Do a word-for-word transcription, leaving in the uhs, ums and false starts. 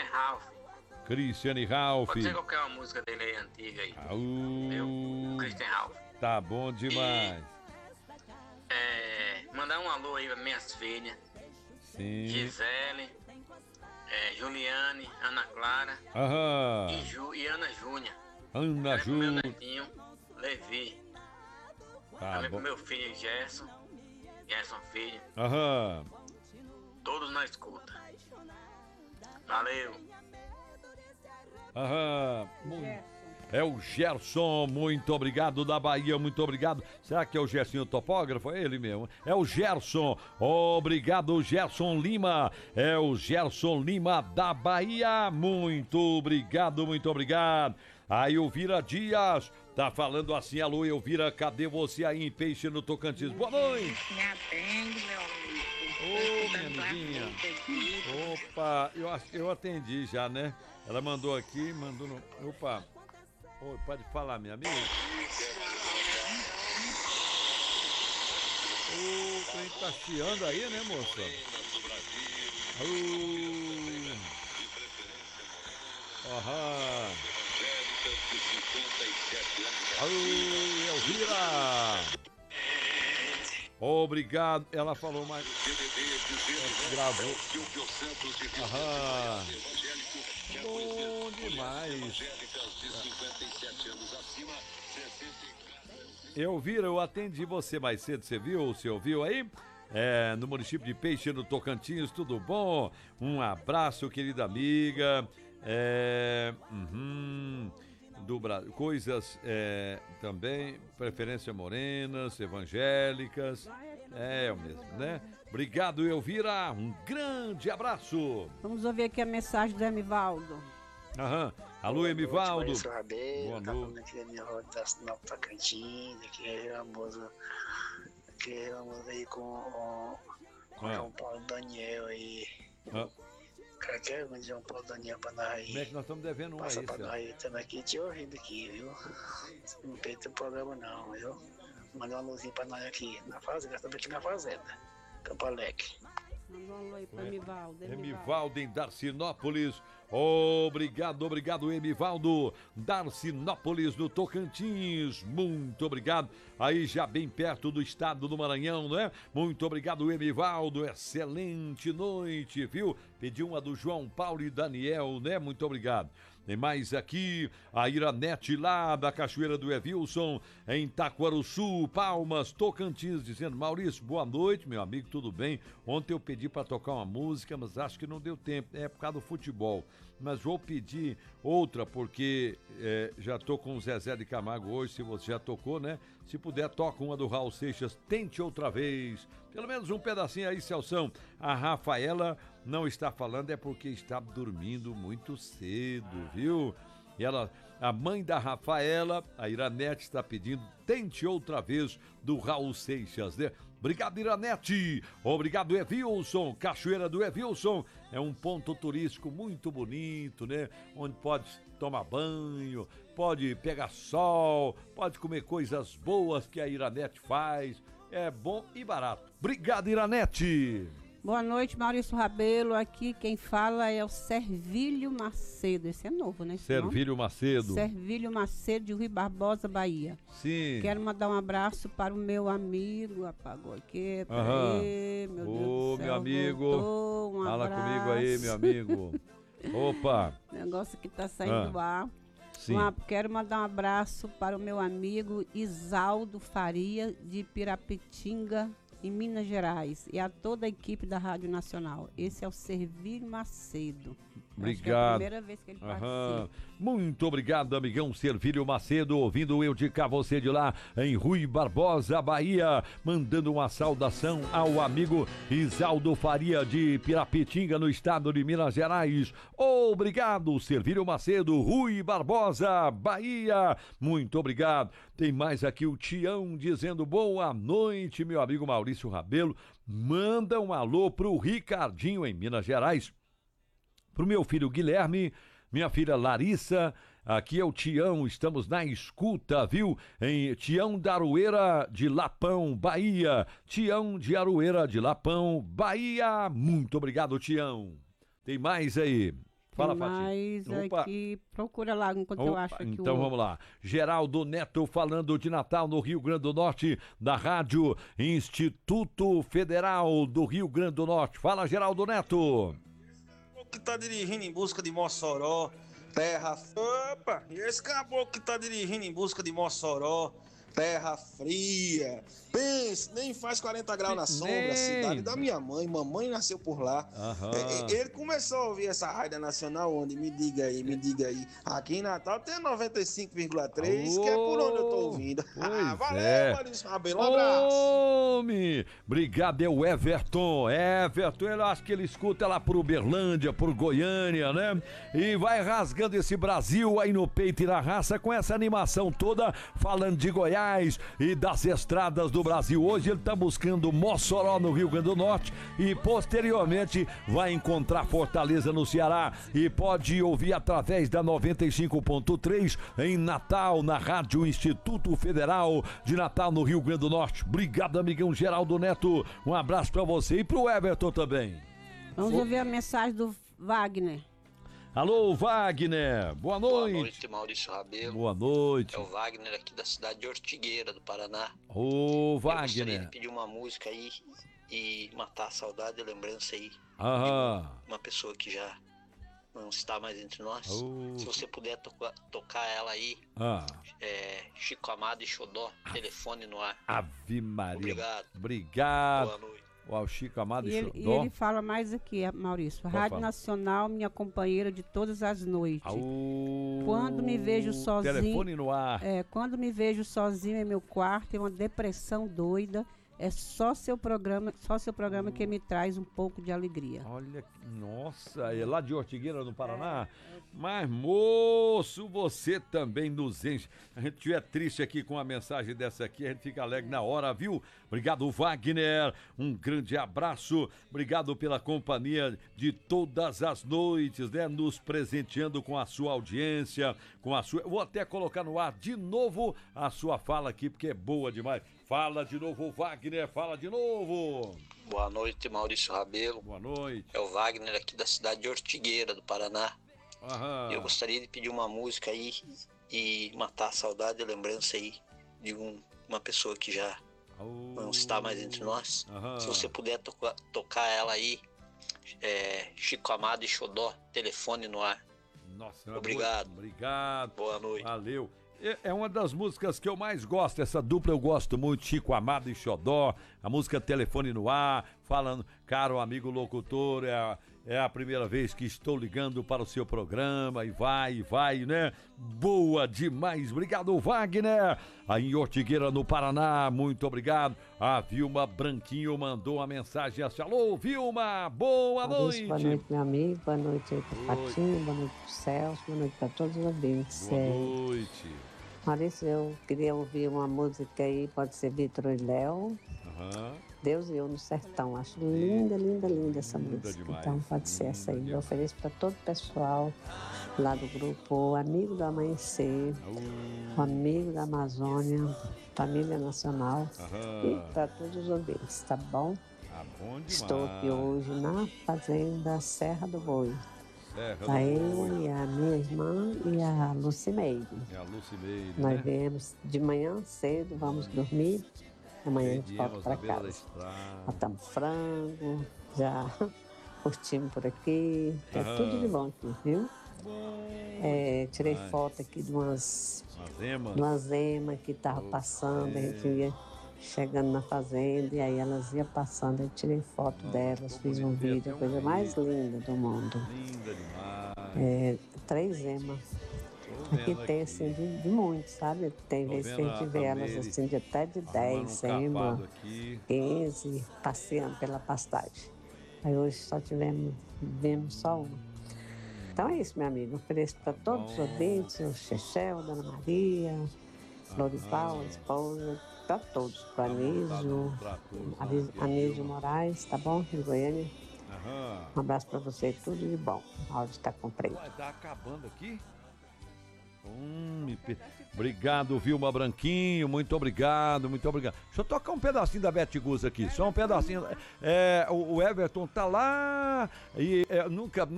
Christian Ralph. Cristiane Ralph. Pode ser qualquer uma música dele aí, antiga aí. Aú. Viu? Christian Ralph. Tá bom demais. E, é, mandar um alô aí pra minhas filhas. Sim. Gisele, é, Juliane, Ana Clara. Aham. E, Ju, e Ana Júnia. Ana Também pro meu Júnia. netinho, Levi. Tá Também bom. pro meu filho Gerson. Gerson filho. Aham. Todos na escuta. Valeu. Aham. Mu- É o Gerson, muito obrigado, da Bahia, muito obrigado. Será que é o Gersinho topógrafo? É ele mesmo. É o Gerson, obrigado, Gerson Lima. É o Gerson Lima da Bahia, muito obrigado, muito obrigado. Aí o Vira Dias tá falando assim, alô Elvira, cadê você aí em Peixe no Tocantins? Boa noite. Me atende, meu amigo. Ô, minha amiguinha. Opa, eu, acho- eu atendi já, né? Ela mandou aqui, mandou no... Opa. Oi, pode falar, minha amiga? O trem tá chiando aí, né, moça? Alô. Aham. Alô, Elvira. Obrigado. Ela falou mais. Gravou. Aham. Bom demais. Elvira, eu atendi você mais cedo, você viu? Você ouviu aí? É, no município de Peixe, no Tocantins, tudo bom? Um abraço, querida amiga. É, uhum, do Brasil, coisas é, também, preferência morenas, evangélicas. É, é o mesmo, né? Obrigado, Elvira. Um grande abraço. Vamos ouvir aqui a mensagem do Emivaldo. Aham. Alô, Emivaldo. Boa noite, Rabelo. Boa Tá noite. falando aqui da minha roda da Sinop Tocantins, aqui é a moça, aqui é a moça aí com, com, com Ah. João Paulo Daniel aí. Ah, Cara, quer um João Paulo Daniel pra nós aí. como é que nós estamos devendo um aí, Passa pra Céu? nós aí, estamos aqui te ouvindo aqui, viu? Não perca o programa não, viu? Manda uma luzinha pra nós aqui, na fazenda, estamos aqui na fazenda, Campo Alegre. Manda um alô aí pro Emivaldo. Emivaldo em Darcinópolis. Obrigado, obrigado, Emivaldo. Darcinópolis, no Tocantins. Muito obrigado. Aí já bem perto do estado do Maranhão, né? Muito obrigado, Emivaldo. Excelente noite, viu? Pedi uma do João Paulo e Daniel, né? Muito obrigado. Tem mais aqui, a Iranete lá da Cachoeira do Evilson, em Taquaruçu, Palmas, Tocantins, dizendo: Maurício, boa noite, meu amigo, tudo bem? Ontem eu pedi para tocar uma música, mas acho que não deu tempo, é por causa do futebol. Mas vou pedir outra, porque é, já tô com o Zezé de Camargo hoje, se você já tocou, né? Se puder, toca uma do Raul Seixas, Tente Outra Vez. Pelo menos um pedacinho aí, Celção. A Rafaela não está falando, é porque está dormindo muito cedo, viu? E ela, a mãe da Rafaela, a Iranete, está pedindo Tente Outra Vez, do Raul Seixas, né? Obrigado, Iranete. Obrigado, Evilson. Cachoeira do Evilson é um ponto turístico muito bonito, né? Onde pode tomar banho, pode pegar sol, pode comer coisas boas que a Iranete faz. É bom e barato. Obrigado, Iranete. Boa noite, Maurício Rabelo. Aqui quem fala é o Servílio Macedo. Esse é novo, né? esse Servílio nome? Macedo. Servílio Macedo, de Rui Barbosa, Bahia. Sim. Quero mandar um abraço para o meu amigo. Apagou aqui. Aham. Peraí, meu Deus Ô, do céu, meu amigo. voltou, um Fala abraço. comigo aí, meu amigo. Opa. O negócio que tá saindo Ah. do ar. Sim. Uma- quero mandar um abraço para o meu amigo Isaldo Faria, de Pirapitinga, em Minas Gerais, e a toda a equipe da Rádio Nacional. Esse é o Servílio Macedo. Acho que é a Obrigado. primeira vez que ele Aham. participa. Muito obrigado, amigão Servílio Macedo, ouvindo eu de cá, você de lá, em Rui Barbosa, Bahia, mandando uma saudação ao amigo Isaldo Faria, de Pirapitinga, no estado de Minas Gerais. Obrigado, Servílio Macedo, Rui Barbosa, Bahia. Muito obrigado. Tem mais aqui o Tião dizendo: boa noite, meu amigo Maurício Rabelo. Manda um alô pro Ricardinho, em Minas Gerais. Pro meu filho Guilherme, minha filha Larissa, aqui é o Tião, estamos na escuta, viu? Em Tião da Aroeira de Lapão, Bahia. Tião de Aroeira de Lapão, Bahia. Muito obrigado, Tião. Tem mais aí. Fala, Mas Fatinho. Opa. aqui, procura lá enquanto Opa, eu acho aqui então o... vamos lá. Geraldo Neto falando de Natal no Rio Grande do Norte, da Rádio Instituto Federal do Rio Grande do Norte. Fala, Geraldo Neto. Que tá dirigindo em busca de Mossoró, terra... Opa! E esse caboclo que tá dirigindo em busca de Mossoró, terra fria. Pense, nem faz quarenta graus na sombra, Nem. a cidade da minha mãe. Mamãe nasceu por lá. Aham. É, Ele começou a ouvir essa rádio nacional onde? Me diga aí, me diga aí. Aqui em Natal tem noventa e cinco vírgula três, que é por onde eu tô ouvindo. Pois Valeu, é. Maurício Rabelo, um abraço. Homem! Obrigado, é o Everton. Everton, eu acho que ele escuta lá por Uberlândia, por Goiânia, né? E vai rasgando esse Brasil aí no peito e na raça com essa animação toda, falando de Goiás e das estradas do Brasil. Hoje ele tá buscando Mossoró no Rio Grande do Norte e posteriormente vai encontrar Fortaleza no Ceará e pode ouvir através da noventa e cinco ponto três em Natal, na Rádio Instituto Federal de Natal no Rio Grande do Norte. Obrigado, amigão Geraldo Neto. Um abraço pra você e pro Everton também. Vamos ouvir a mensagem do Wagner. Alô, Wagner. Boa noite. Boa noite, Maurício Rabelo. Boa noite. É o Wagner aqui da cidade de Ortigueira, do Paraná. Ô, Eu gostaria de Wagner. pedir uma música aí e matar a saudade e lembrança aí Aham. de uma pessoa que já não está mais entre nós. Oh. Se você puder toca- tocar ela aí, Ah, é, Chico Amado e Xodó, telefone no ar. Ave Maria. Obrigado. Obrigado. Boa noite. Ó, o Chico Amado E e ele, e Xodó. ele fala mais aqui, Maurício. Qual Rádio fala? Nacional, minha companheira de todas as noites. Aô. Quando me vejo sozinho- Telefone no ar. É, quando me vejo sozinho em meu quarto, é uma depressão doida. É só seu programa, só seu programa que me traz um pouco de alegria. Olha, que- nossa, é lá de Ortigueira, no Paraná? Mas, moço, você também nos enche. A gente estiver triste aqui com a mensagem dessa aqui, a gente fica alegre na hora, viu? Obrigado, Wagner. Um grande abraço. Obrigado pela companhia de todas as noites, né? Nos presenteando com a sua audiência, com a sua... Vou até colocar no ar de novo a sua fala aqui, porque é boa demais. Fala de novo, Wagner, fala de novo. Boa noite, Maurício Rabelo. Boa noite. É o Wagner aqui da cidade de Ortigueira, do Paraná. Aham. Eu gostaria de pedir uma música aí e matar a saudade e lembrança aí de um- uma pessoa que já Aô. não está mais entre nós. Aham. Se você puder toca- tocar ela aí, é, Chico Amado e Xodó, telefone no ar. Nossa, era Obrigado. boa. Obrigado. Boa noite. Valeu. É- É uma das músicas que eu mais gosto, essa dupla eu gosto muito, Chico Amado e Xodó, a música Telefone no Ar, falando, caro amigo locutor, é a, é a primeira vez que estou ligando para o seu programa, e vai, e vai, né? Boa demais, obrigado, Wagner, aí em Ortigueira, no Paraná, muito obrigado. A Vilma Branquinho mandou uma mensagem assim, alô, Vilma, boa Maurício, noite. boa noite, meu amigo. Boa noite aí Oi. pro Patinho, boa noite pro Celso, boa noite para todos os ouvintes. Boa É, noite. Maurício, eu queria ouvir uma música aí, pode ser Vitor e Léo, Aham. Deus e eu no Sertão. Acho linda, linda, linda essa Linda música. demais, Então pode ser essa aí. linda Eu ofereço para todo o pessoal lá do grupo Amigo do Amanhecer, o Amigo da Amazônia, Família Nacional e Aham. para todos os ouvintes, tá bom? Ah, bom demais. Estou aqui hoje na Fazenda Serra do Boi. Serra do Tá Boi. eu e a minha irmã e a Lucimeire. É a Lucimeire, Nós né? viemos de manhã cedo, vamos dormir. Amanhã a gente volta Viemos para na beira da casa. estrada. Matamos frango, já curtimos por aqui. É Aham. tudo de bom aqui, viu? É, tirei demais. foto aqui de umas, As emas. de umas emas que estavam passando. A gente ia chegando na fazenda e aí elas iam passando. Eu tirei foto Nossa, delas, ficou fiz um bonito, vídeo, a até coisa um mais vídeo. linda do mundo. Linda demais. É, três emas. Tô Aqui vendo tem assim de, de muitos, sabe? Tem Tô vezes que a vendo gente a- vê a elas Meire assim de até de arrumando dez, um ema, capado aqui. quinze, passeando pela pastagem. Aí hoje só tivemos, vimos só uma. Então é isso, meu amigo. Ofereço para todos os Bom. ouvintes, o Chechel, Dona Maria, Florival, a esposa, para todos, para Anísio, Pra todos, Anísio- aqui, Anísio viu? Moraes, tá bom? De Goiânia. Aham. Um abraço para você, tudo de bom. A áudio está cumprido. Ué, tá acabando aqui? Hum, me pe- Obrigado, Vilma Branquinho, muito obrigado, muito obrigado. Deixa eu tocar um pedacinho da Beth Gus aqui, só um pedacinho. É, o o Everton tá lá e é, nunca...